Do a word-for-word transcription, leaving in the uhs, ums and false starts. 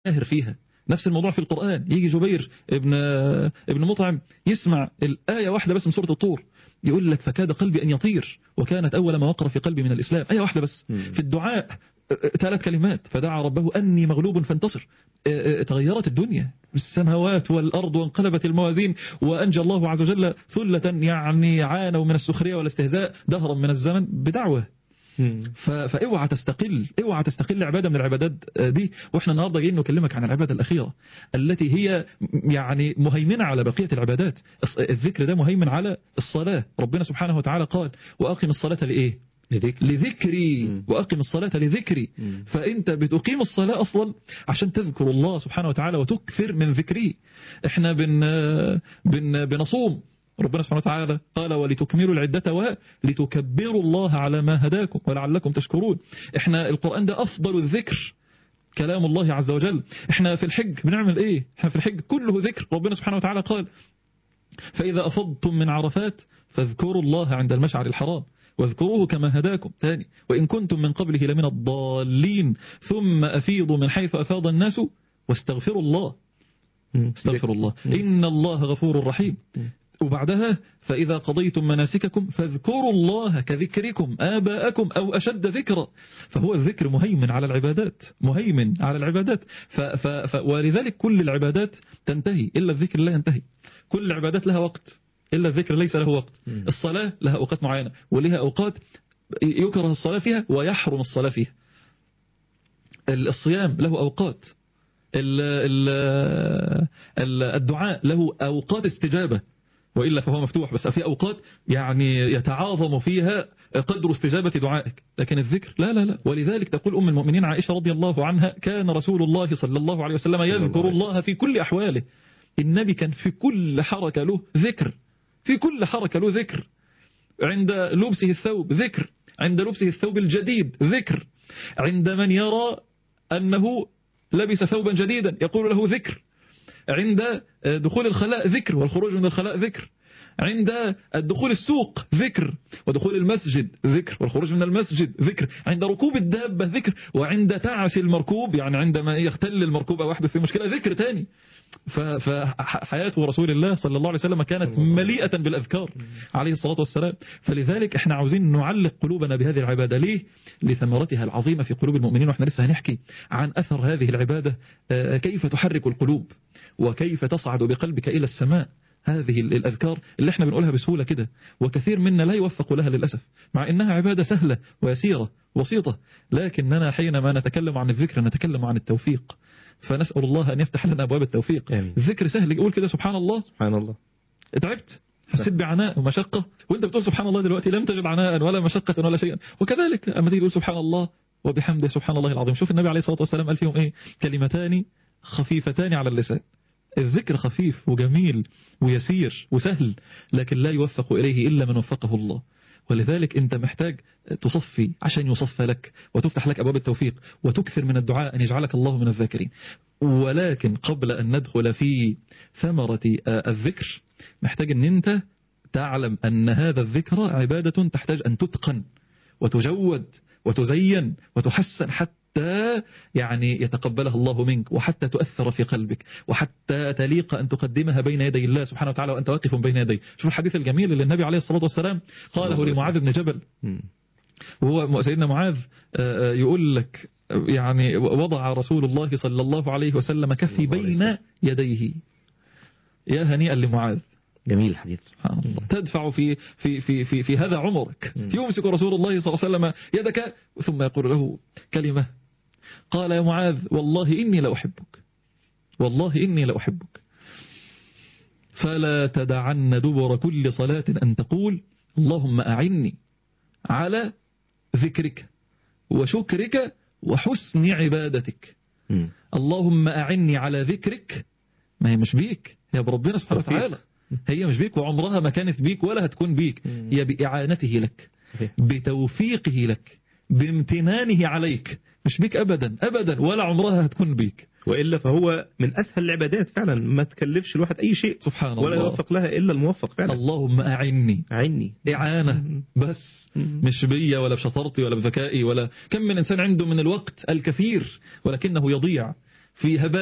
ماهر فيها. نفس الموضوع في القرآن، يجي جبير ابن ابن مطعم يسمع الآية واحدة بس من سورة الطور يقول لك فكاد قلبي أن يطير وكانت أول ما وقر في قلبي من الإسلام. آية واحدة بس. في الدعاء ثلاث كلمات، فدعا ربه أني مغلوب فانتصر. تغيرت الدنيا، السماوات والأرض وانقلبت الموازين، وأنجى الله عز وجل ثلة يعني عانوا من السخرية والاستهزاء دهرا من الزمن بدعوة. فاوعى تستقل، اوعى تستقل عبادة من العبادات دي. واحنا النهارده جايين نكلمك عن العبادة الأخيرة التي هي يعني مهيمنة على بقية العبادات. الذكر ده مهيمن على الصلاة. ربنا سبحانه وتعالى قال وأقم الصلاة لإيه؟ لذكري, لذكري. وأقم الصلاة لذكري. مم. فأنت بتقيم الصلاة أصلا عشان تذكر الله سبحانه وتعالى وتكثر من ذكره. احنا بن بن بنصوم، ربنا سبحانه وتعالى قال ولتكملوا العدة ولتكبروا الله على ما هداكم ولعلكم تشكرون. احنا القرآن ده أفضل الذكر، كلام الله عز وجل. احنا في الحج بنعمل ايه؟ احنا في الحج كله ذكر. ربنا سبحانه وتعالى قال فإذا أفضتم من عرفات فاذكروا الله عند المشعر الحرام واذكروه كما هداكم. ثاني وإن كنتم من قبله لمن الضالين ثم أفيضوا من حيث أفاض الناس واستغفروا الله. استغفر الله إن الله غفور رحيم. وبعدها فإذا قضيتم مناسككم فاذكروا الله كذكركم آباءكم أو أشد ذكرا. فهو الذكر مهيمن على العبادات، مهيمن على العبادات. ف ف ف ولذلك كل العبادات تنتهي إلا الذكر لا ينتهي. كل العبادات لها وقت إلا الذكر ليس له وقت. الصلاة لها أوقات معينة ولها أوقات يكره الصلاة فيها ويحرم الصلاة فيها. الصيام له أوقات، الدعاء له أوقات استجابة وإلا فهو مفتوح، بس في أوقات يعني يتعاظم فيها قدر استجابة دعائك. لكن الذكر لا لا لا. ولذلك تقول أم المؤمنين عائشة رضي الله عنها كان رسول الله صلى الله عليه وسلم يذكر الله في كل أحواله. النبي كان في كل حركة له ذكر، في كل حركة له ذكر. عند لبسه الثوب ذكر، عند لبسه الثوب الجديد ذكر، عند من يرى أنه لبس ثوبا جديدا يقول له ذكر، عند دخول الخلاء ذكر والخروج من الخلاء ذكر، عند الدخول السوق ذكر ودخول المسجد ذكر والخروج من المسجد ذكر، عند ركوب الدابة ذكر، وعند تعس المركوب يعني عندما يختل المركوب أو يحدث في مشكلة ذكر تاني. فحياة رسول الله صلى الله عليه وسلم كانت مليئة بالأذكار عليه الصلاة والسلام. فلذلك احنا عاوزين نعلق قلوبنا بهذه العبادة. ليه؟ لثمرتها العظيمة في قلوب المؤمنين. واحنا لسه هنحكي عن أثر هذه العبادة، كيف تحرك القلوب وكيف تصعد بقلبك إلى السماء. هذه الأذكار اللي احنا بنقولها بسهولة كده وكثير منا لا يوفق لها للأسف، مع إنها عبادة سهلة ويسيرة بسيطة، لكننا حينما نتكلم عن الذكر نتكلم عن التوفيق. فنسأل الله أن يفتح لنا أبواب التوفيق. آمين. الذكر سهل، يقول كده سبحان الله سبحان الله. تعبت حسيت بعناء ومشقة وانت بتقول سبحان الله دلوقتي لم تجد عناء ولا مشقة ولا شيئا. وكذلك أما تيجي تقول سبحان الله وبحمده سبحان الله العظيم. شوف النبي عليه الصلاة والسلام قال فيهم إيه؟ كلمتان خفيفتان على اللسان. الذكر خفيف وجميل ويسير وسهل، لكن لا يوفق إليه إلا من وفقه الله. ولذلك أنت محتاج تصفي عشان يصفى لك وتفتح لك أبواب التوفيق وتكثر من الدعاء أن يجعلك الله من الذاكرين. ولكن قبل أن ندخل في ثمرة الذكر محتاج أن أنت تعلم أن هذا الذكر عبادة تحتاج أن تتقن وتجود وتزين وتحسن حتى يعني يتقبلها الله منك، وحتى تؤثر في قلبك، وحتى تليق أن تقدمها بين يدي الله سبحانه وتعالى وأنت واقف بين يديه. شوف الحديث الجميل اللي النبي عليه الصلاة والسلام قاله لمعاذ بن جبل، وهو سيدنا معاذ يقول لك يعني وضع رسول الله صلى الله عليه وسلم كفي بين يديه. يا هنيئا لمعاذ. جميل الحديث سبحان الله. تدفع في في في في في هذا عمرك. يمسك رسول الله صلى الله عليه وسلم يدك ثم يقول له كلمة، قال يا معاذ والله إني لأحبك، والله إني لأحبك، فلا تدعن دبر كل صلاة أن تقول اللهم أعني على ذكرك وشكرك وحسن عبادتك. م. اللهم أعني على ذكرك، ما هي مش بيك، هي بربنا سبحانه وتعالى، هي مش بيك وعمرها ما كانت بيك ولا هتكون بيك، هي بإعانته لك، بتوفيقه لك، بامتنانه عليك، مش بيك أبدا أبدا ولا عمرها هتكون بيك. وإلا فهو من أسهل العبادات فعلا، ما تكلفش الواحد أي شيء سبحان ولا الله، يوفق لها إلا الموفق فعلا. اللهم أعني أعني إعانة بس، مش بيا ولا بشطارتي ولا بذكائي ولا. كم من إنسان عنده من الوقت الكثير ولكنه يضيع في هباء